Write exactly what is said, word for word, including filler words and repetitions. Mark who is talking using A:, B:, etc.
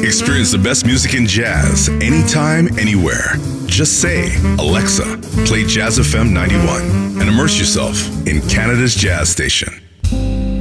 A: Experience the best music in jazz anytime, anywhere. Just say, Alexa, play Jazz F M ninety-one and immerse yourself in Canada's jazz station.